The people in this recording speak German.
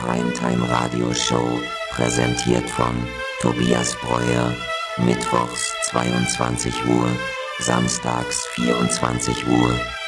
Primetime Radio Show, präsentiert von Tobias Breuer, mittwochs 22 Uhr, samstags 24 Uhr